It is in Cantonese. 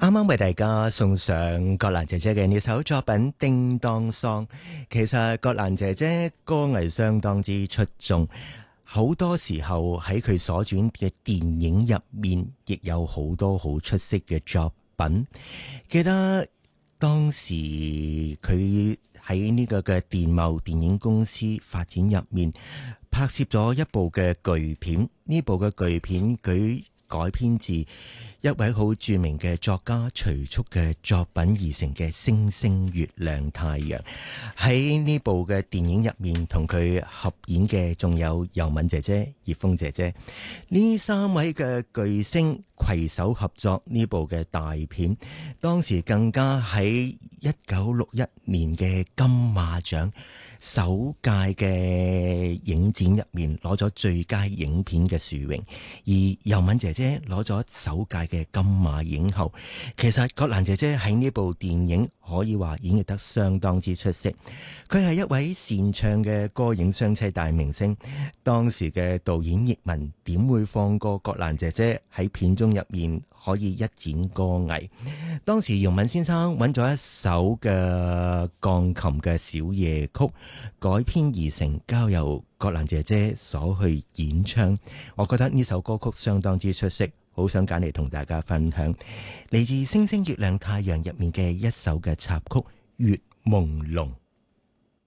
啱啱為大家送上葛蘭姐姐嘅呢首作品《叮當桑》。其實葛蘭姐姐歌藝相當之出眾，好多時候喺佢所轉嘅電影入面，亦有好多好出色嘅作品。記得當時佢喺呢個嘅電懋電影公司發展入面，拍攝咗一部嘅巨片。呢部嘅巨片佢改編自一位好著名嘅作家徐速嘅作品而成嘅《星星月亮太陽》。喺呢部嘅電影入面，同佢合演嘅仲有尤敏姐姐、葉楓姐姐，呢三位嘅巨星攜手合作呢部嘅大片。當時更加喺1961年嘅金馬獎首屆嘅影展入面攞咗最佳影片嘅殊榮，而尤敏姐姐攞咗首屆嘅金馬影后。其實葛蘭姐姐喺呢部電影可以話演繹得相當之出色，佢係一位擅唱嘅歌影雙棲大明星。當時嘅導演葉問點會放過葛蘭姐姐喺片中入面可以一展歌藝？當時容敏先生揾咗一首嘅鋼琴嘅小夜曲改編而成，交由葛蘭姐姐所去演唱。我覺得呢首歌曲相當之出色，好想揀嚟同大家分享，嚟自《星星月亮太陽》入面嘅一首嘅插曲《月朦朧》。